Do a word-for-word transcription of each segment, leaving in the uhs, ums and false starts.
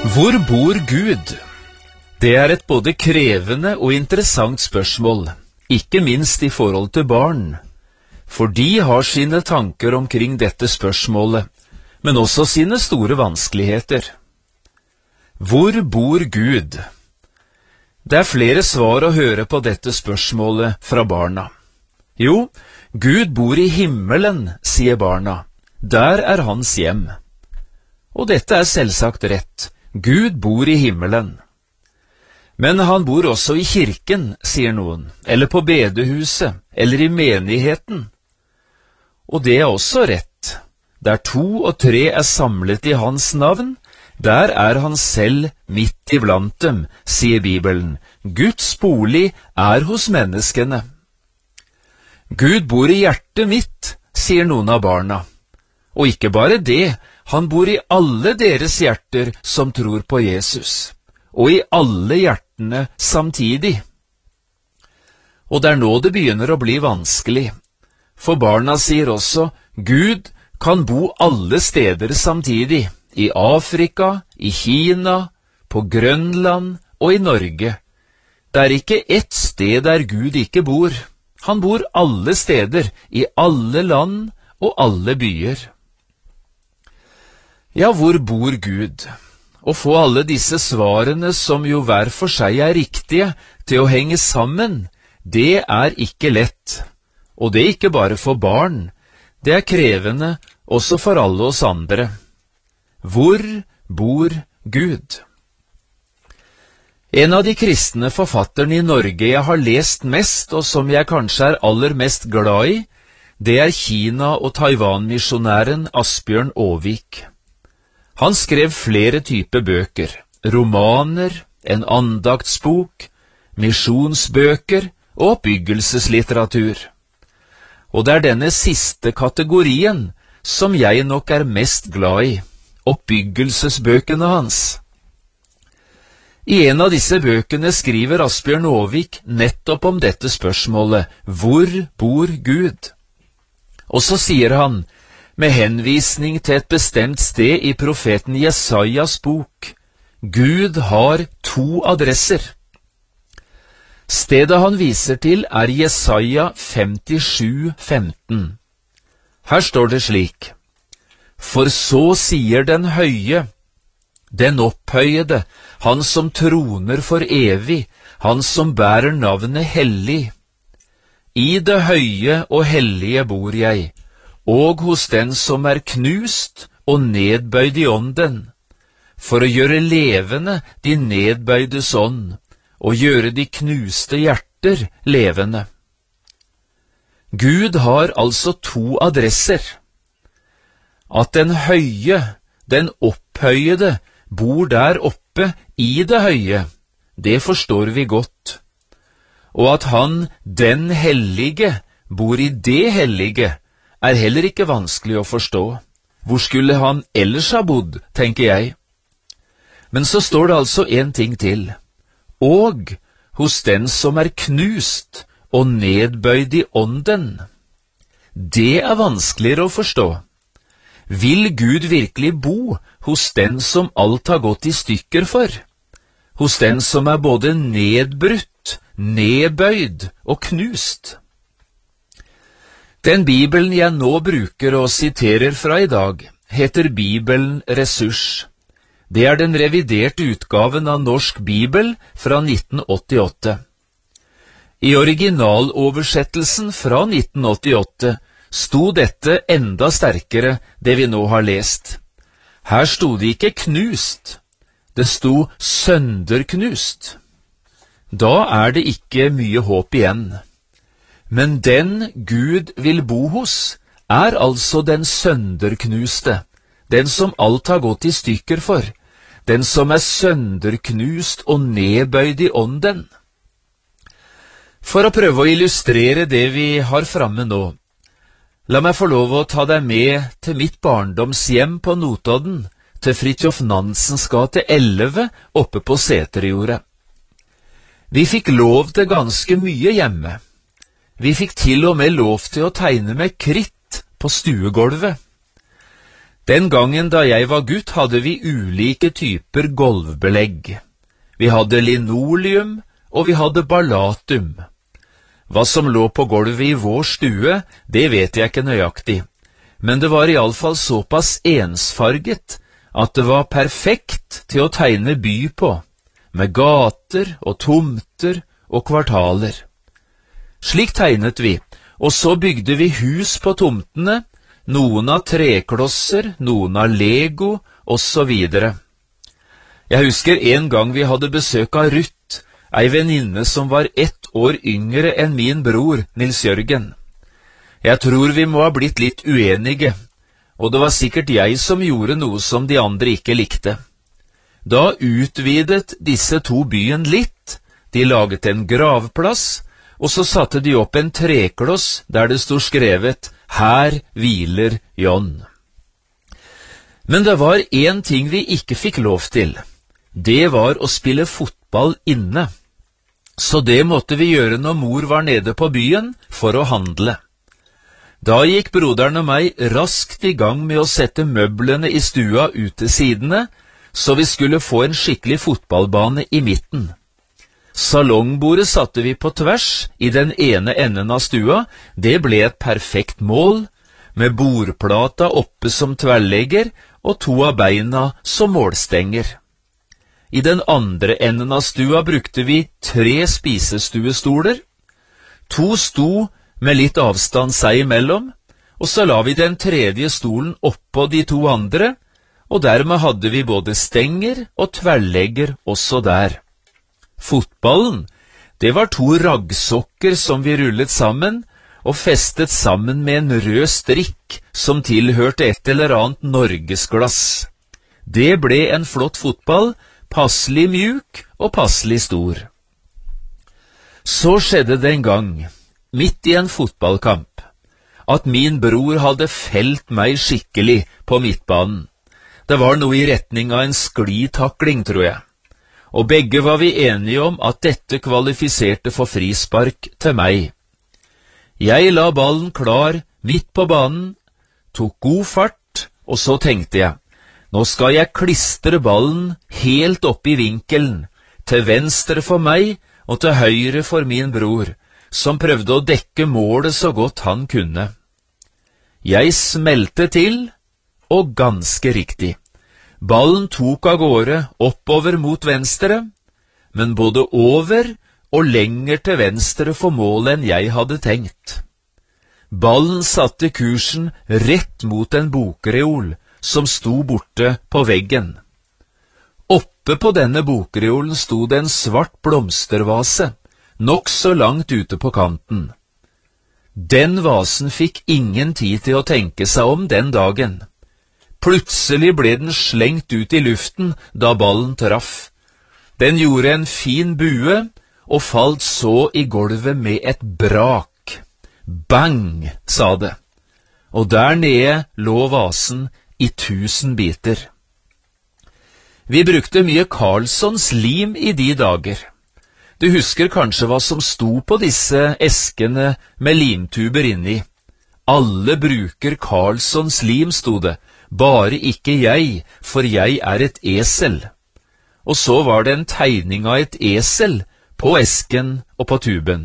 Hvor bor Gud? Det er et både krevende og interessant spørsmål, ikke minst i forhold til barn. For de har sine tanker omkring dette spørsmålet, men også sine store vanskeligheter. Hvor bor Gud? Det er flere svar å høre på dette spørsmålet fra barna. Jo, Gud bor i himmelen, sier barna. Der er hans hjem. Og dette er selvsagt rett. Gud bor i himmelen. Men han bor også i kirken, sier noen, eller på bedehuset, eller i menigheten. Og det er også rett. Der to og tre er samlet i hans navn, der er han selv midt iblant dem, sier Bibelen. Guds bolig er hos menneskene. Gud bor i hjertet mitt, sier noen av barna. Og ikke bare det, han bor i alle deres hjerter som tror på Jesus, og i alle hjertene samtidig. Og det er nå det begynner å bli vanskelig, for barna sier også, Gud kan bo alle steder samtidig, i Afrika, i Kina, på Grønland og i Norge. Det er ikke ett sted der Gud ikke bor. Han bor alle steder, i alle land og alle byer. Ja, hvor bor Gud? Å få alle disse svarene, som jo hver for seg er riktige, til å henge sammen, det er ikke lett. Og det er ikke bare for barn. Det er krevende også for alle oss andre. Hvor bor Gud? En av de kristne forfatterne i Norge jeg har lest mest, og som jeg kanskje er aller mest glad i, det er Kina- og Taiwan-misjonæren Asbjørn Aavik. Han skrev flere typer bøker, romaner, en andaktsbok, misjonsbøker og oppbyggelseslitteratur. Og det er denne siste kategorien som jeg nok er mest glad i, oppbyggelsesbøkene hans. I en av disse bøkene skriver Asbjørn Aavik nettopp om dette spørsmålet, hvor bor Gud? Og så sier han, med henvisning til et bestemt sted i profeten Jesajas bok, Gud har to adresser. Stedet han viser til er Jesaja femtisju femten. Her står det slik, For så sier den høye, den opphøyede, han som troner for evig, han som bærer navnet hellig. I det høye og hellige bor jeg, og hos den som er knust og nedbøyd i ånden, for å gjøre levende de nedbøydes ånd, og gjøre de knuste hjerter levende. Gud har altså to adresser. At den høye, den opphøyede, bor der oppe i det høye, det forstår vi godt. Og at han, den hellige, bor i det hellige, er heller ikke vanskelig å forstå. Hvor skulle han ellers ha bodd, tenker jeg. Men så står det altså en ting til. Og hos den som er knust og nedbøyd i ånden. Det er vanskeligere å forstå. Vil Gud virkelig bo hos den som alt har gått i stykker for? Hos den som er både nedbrutt, nedbøyd og knust? Den Bibelen jeg nå bruker og siterer fra i dag, heter Bibelen Ressurs. Det er den reviderte utgaven av Norsk Bibel fra nitten åttiåtte. I originaloversettelsen fra nitten åttiåtte sto dette enda sterkere, det vi nå har lest. Her sto det ikke knust, det sto sønderknust. Da er det ikke mye håp igjen. Men den Gud vil bo hos, er altså den sønderknuste, den som alt har gått i stykker for, den som er sønderknust og nedbøyd i ånden. For å prøve å illustrere det vi har framme nå, la meg få lov å ta deg med til mitt barndomshjem på Notodden, til Fridtjof Nansens gate elleve oppe på Seterjordet. Vi fikk lov til ganske mye hjemme. Vi fikk til og med lov til å tegne med kritt på stuegolvet. Den gangen da jeg var gutt, hadde vi ulike typer gulvbelegg. Vi hadde linoleum, og vi hadde ballatum. Hva som lå på gulvet i vår stue, det vet jeg ikke nøyaktig, men det var i alle fall såpass ensfarget at det var perfekt til å tegne by på, med gater og tomter og kvartaler. Slik tegnet vi, og så bygde vi hus på tomtene, noen av treklosser, noen av Lego, og så videre. Jeg husker en gang vi hadde besøk av Ruth, ei venninne som var ett år yngre enn min bror, Nils Jørgen. Jeg tror vi må ha blitt litt uenige, og det var sikkert jeg som gjorde noe som de andre ikke likte. Da utvidet disse to byen litt, de laget en gravplass, og så satte de opp en trekloss der det stod skrevet «Her hviler John». Men det var en ting vi ikke fikk lov til. Det var å spille fotball inne. Så det måtte vi gjøre når mor var nede på byen for å handle. Da gikk broderen og meg raskt i gang med å sette møblene i stua ut til sidene, så vi skulle få en skikkelig fotballbane i midten. Salongbordet satte vi på tvers i den ene enden av stua. Det ble et perfekt mål, med bordplata oppe som tverrlegger og to av beina som målstenger. I den andre enden av stua brukte vi tre spisestuestoler. To sto med litt avstand seg imellom, og så la vi den tredje stolen oppå de to andre, og dermed hadde vi både stenger og tverrlegger også der. Fotballen, det var to raggsokker som vi rullet sammen og festet sammen med en rød strikk som tilhørte et eller annet norgesglass. Det ble en flott fotball, passelig mjuk og passelig stor. Så skjedde det en gang, midt i en fotballkamp, at min bror hadde felt meg skikkelig på midtbanen. Det var noe i retning av en sklitakling, tror jeg. Og begge var vi enige om at dette kvalifiserte for frispark til meg. Jeg la ballen klar midt på banen, tok god fart, og så tenkte jeg, nå skal jeg klistre ballen helt opp i vinkelen, til venstre for meg og til høyre for min bror, som prøvde å dekke målet så godt han kunne. Jeg smelte til, og ganske riktig. Ballen tok av gårde oppover mot venstre, men både over og lenger til venstre for målet enn jeg hadde tenkt. Ballen satte kursen rett mot en bokreol som sto borte på veggen. Oppe på denne bokreolen sto det en svart blomstervase, nok så langt ute på kanten. Den vasen fikk ingen tid til å tenke seg om den dagen. Plutselig ble den slengt ut i luften da ballen traff. Den gjorde en fin bue og falt så i gulvet med et brak. Bang, sa det. Og der nede lå vasen i tusen biter. Vi brukte mye Carlssons lim i de dager. Du husker kanskje hva som sto på disse eskene med limtuber inni. Alle bruker Carlssons lim, sto det. Bare ikke jeg, for jeg er et esel. Og så var det en tegning av et esel på esken og på tuben.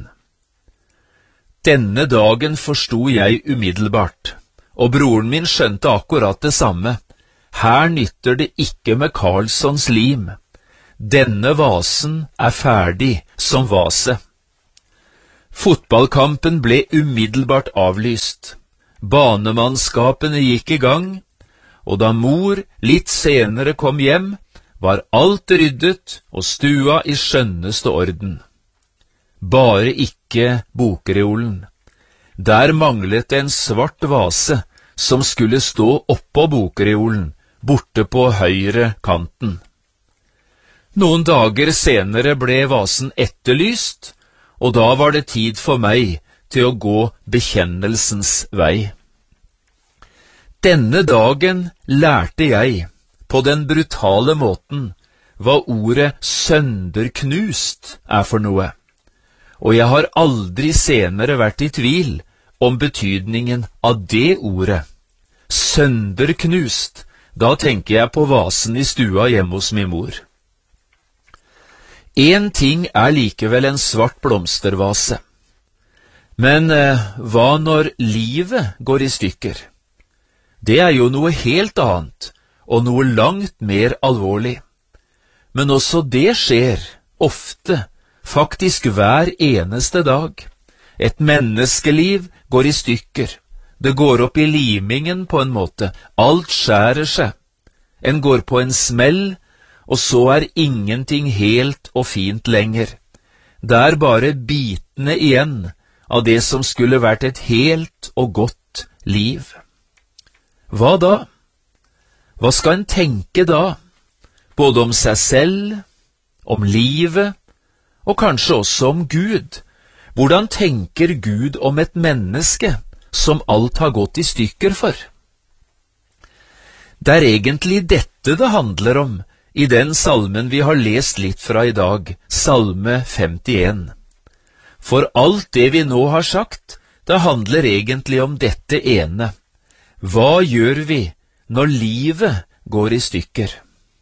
Denne dagen forstod jeg umiddelbart, og broren min skjønte akkurat det samme. Her nytter det ikke med Carlssons lim. Denne vasen er ferdig som vase. Fotballkampen ble umiddelbart avlyst. Banemannskapene gikk i gang, og da mor litt senere kom hjem, var alt ryddet og stua i skjønneste orden. Bare ikke bokreolen. Der manglet en svart vase som skulle stå oppå bokreolen, borte på høyre kanten. Noen dager senere ble vasen etterlyst, og da var det tid for meg til å gå bekjennelsens vei. Denne dagen lærte jeg, på den brutale måten, hva ordet sønderknust er for noe, og jeg har aldri senere vært i tvil om betydningen av det ordet. sønderknust, da tenker jeg på vasen i stua hjemme hos min mor. En ting er likevel en svart blomstervase. Men eh, hva når livet går i stykker? Det er jo noe helt annet, og noe langt mer alvorlig. Men også det skjer, ofte, faktisk hver eneste dag. Et menneskeliv går i stykker. Det går opp i limingen på en måte. Alt skjærer seg. En går på en smell, og så er ingenting helt og fint lenger. Det er bare bitene igjen av det som skulle vært et helt og godt liv. Hva da? Hva skal en tenke da? Både om seg selv, om livet, og kanskje også om Gud. Hvordan tenker Gud om et menneske som alt har gått i stykker for? Det er egentlig dette det handler om i den salmen vi har lest litt fra i dag, salme femtien. For alt det vi nå har sagt, det handler egentlig om dette ene. Hva gjør vi når livet går i stykker?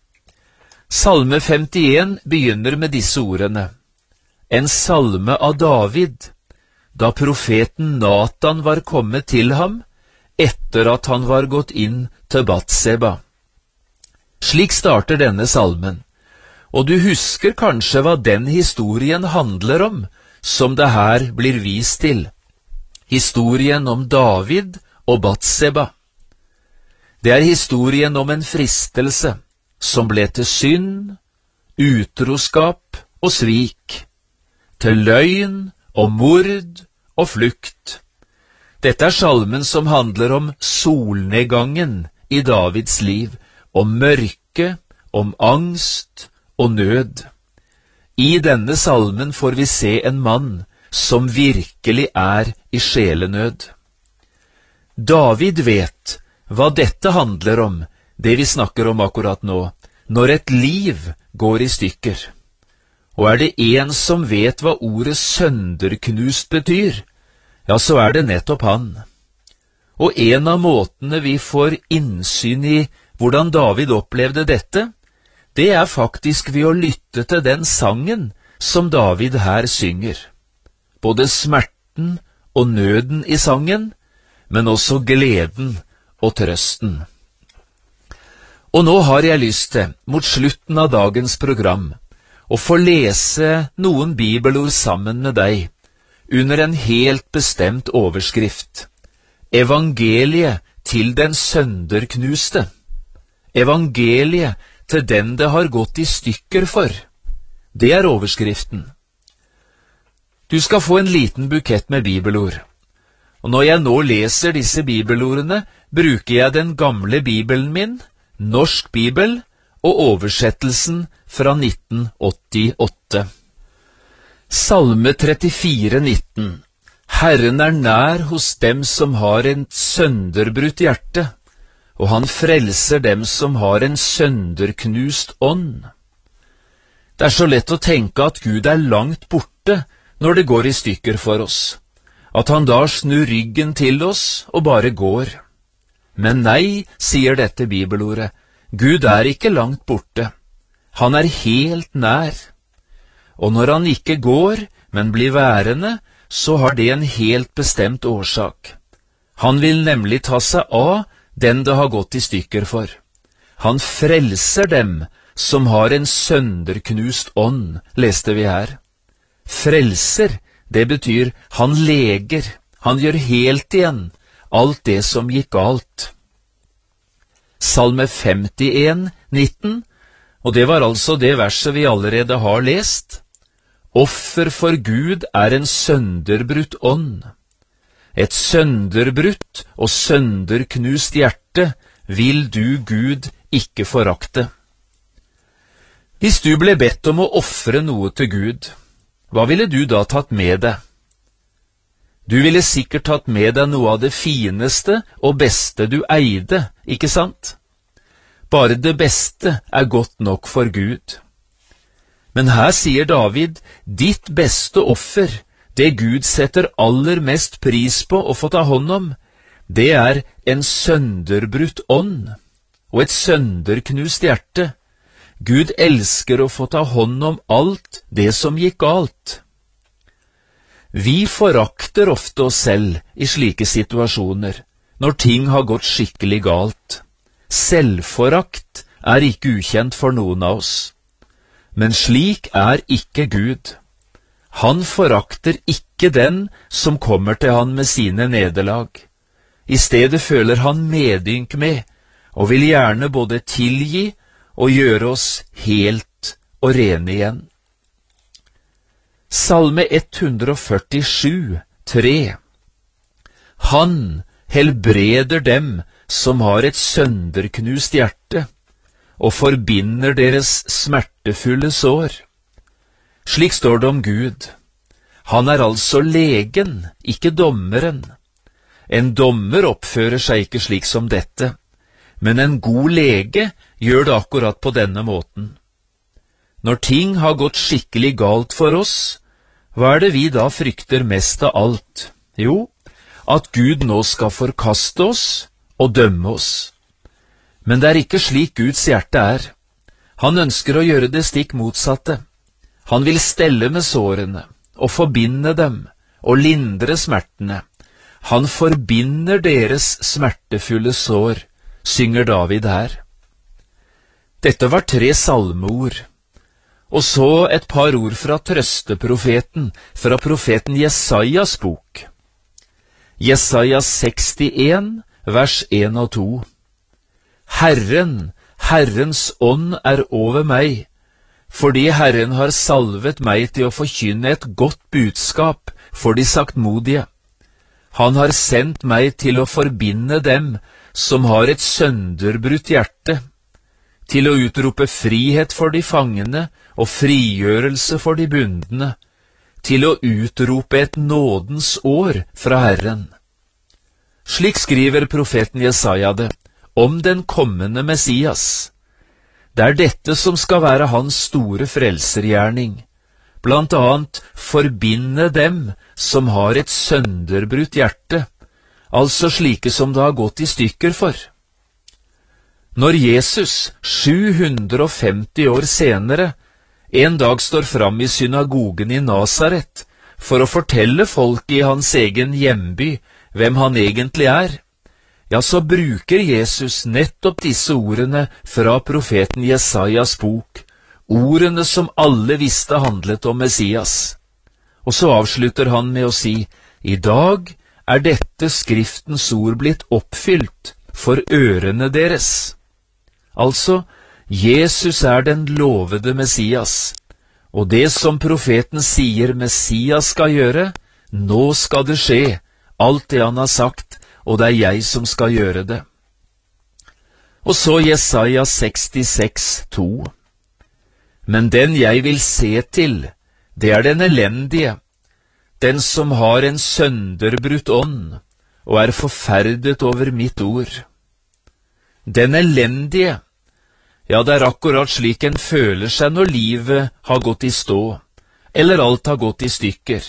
Salme femtien begynner med disse ordene. En salme av David, da profeten Nathan var kommet til ham, etter at han var gått inn til Batseba. Slik starter denne salmen, og du husker kanskje hva den historien handler om, som det her blir vist til. Historien om David og Batseba. Det er historien om en fristelse som ble til synd, utroskap og svik, til løgn og mord og flukt. Dette er salmen som handler om solnedgangen i Davids liv, om mørke, om angst og nød. I denne salmen får vi se en mann som virkelig er i sjelenød. David vet hva dette handler om, det vi snakker om akkurat nå, når et liv går i stykker. Og er det en som vet hva ordet sønderknust betyr, ja, så er det nettopp han. Og en av måtene vi får innsyn i hvordan David opplevde dette, det er faktisk ved å lytte til den sangen som David her synger. Både smerten og nøden i sangen, men også gleden og trøsten. Og nå har jeg lyst til, mot slutten av dagens program, å få lese noen bibelord sammen med deg, under en helt bestemt overskrift. Evangeliet til den sønderknuste. Evangeliet til den det har gått i stykker for. Det er overskriften. Du skal få en liten bukett med bibelord. Og når jeg nå leser disse bibelordene, bruker jeg den gamle bibelen min, Norsk Bibel, og oversettelsen fra nitten åttiåtte. Salme trettifire, nitten. Herren er nær hos dem som har et sønderbrutt hjerte, og han frelser dem som har en sønderknust ånd. Det er så lett å tenke at Gud er langt borte når det går i stykker for oss, at han da snur ryggen til oss og bare går. Men nei, sier dette bibelordet, Gud er ikke langt borte. Han er helt nær. Og når han ikke går, men blir værende, så har det en helt bestemt årsak. Han vil nemlig ta seg av den det har gått i stykker for. Han frelser dem som har en sønderknust ånd, leste vi her. Frelser, det betyr han leger, han gjør helt igjen alt det som gikk galt. Salme femtien, nitten, og det var altså det verset vi allerede har lest. Offer for Gud er en sønderbrutt ånd. Et sønderbrutt og sønderknust hjerte vil du, Gud, ikke forakte. Hvis du ble bedt om å ofre noe til Gud, hva ville du da tatt med deg? Du ville sikkert tatt med deg noe av det fineste og beste du eide, ikke sant? Bare det beste er godt nok for Gud. Men her sier David, ditt beste offer, det Gud setter aller mest pris på å få ta hånd om, det er en sønderbrutt ånd og et sønderknust hjerte. Gud elsker å få ta hånd om alt det som gikk galt. Vi forakter ofte oss selv i slike situasjoner, når ting har gått skikkelig galt. Selvforakt er ikke ukjent for noen av oss. Men slik er ikke Gud. Han forakter ikke den som kommer til han med sine nederlag. I stedet føler han medynk med, og vil gjerne både tilgi og gjøre oss helt og rene igjen. Salme ett hundre førtisju, tre. Han helbreder dem som har et sønderknust hjerte, og forbinder deres smertefulle sår. Slik står det om Gud. Han er altså legen, ikke dommeren. En dommer oppfører seg ikke slik som dette, men en god lege gjør det akkurat på denne måten. Når ting har gått skikkelig galt for oss, hva er det vi da frykter mest av alt? Jo, at Gud nå skal forkaste oss og dømme oss. Men det er ikke slik Guds hjerte er. Han ønsker å gjøre det stikk motsatte. Han vil stelle med sårene og forbinde dem og lindre smertene. Han forbinder deres smertefulle sår, synger David her. Dette var tre salmeord, og så et par ord fra trøsteprofeten, fra profeten Jesajas bok. Jesaja sekstien, vers en og to. Herren, Herrens ånd er over meg, fordi Herren har salvet meg til å forkynne et godt budskap for de saktmodige. Han har sendt meg til å forbinde dem som har et sønderbrutt hjerte, til å utrope frihet for de fangene og frigjørelse for de bundne, til å utrope et nådens år fra Herren. Slik skriver profeten Jesaja det om den kommende Messias. Det er dette som skal være hans store frelsergjerning, blant annet forbinde dem som har et sønderbrutt hjerte, altså slike som det har gått i stykker for. Når Jesus, sju hundre og femti år senere, en dag står fram i synagogen i Nasaret for å fortelle folk i hans egen hjemby hvem han egentlig er, ja, så bruker Jesus nettopp disse ordene fra profeten Jesajas bok, ordene som alle visste handlet om Messias. Og så avslutter han med å si, i dag er dette skriftens ord blitt oppfylt for ørene deres. Altså, Jesus er den lovede Messias, og det som profeten sier Messias skal gjøre, nå skal det skje, alt det han har sagt, og det er jeg som skal gjøre det. Og så Jesaja sekstiseks, to. Men den jeg vil se til, det er den elendige, den som har en sønderbrutt ånd, og er forferdet over mitt ord. Den elendige, ja, det er akkurat slik en føler seg når livet har gått i stå, eller alt har gått i stykker.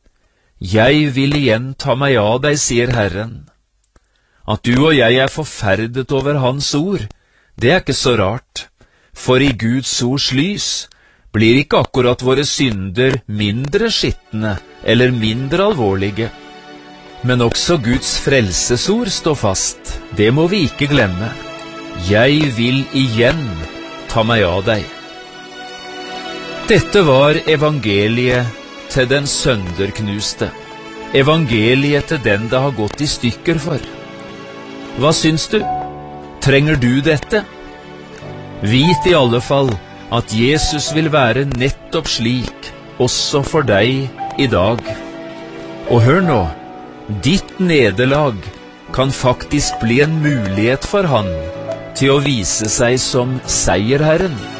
Jeg vil igjen ta meg av deg, sier Herren. At du og jeg er forferdet over hans ord, det er ikke så rart, for i Guds ords lys blir ikke akkurat våre synder mindre skitne eller mindre alvorlige. Men også Guds frelsesord står fast, det må vi ikke glemme. Jeg vil igjen ta meg av deg. Dette var evangeliet til den sønderknuste, evangeliet til den det har gått i stykker for. Hva syns du? Trenger du dette? Vit i alle fall at Jesus vil være nettopp slik, også for deg i dag. Og hør nå, ditt nederlag kan faktisk bli en mulighet for han til å vise seg som seierherren.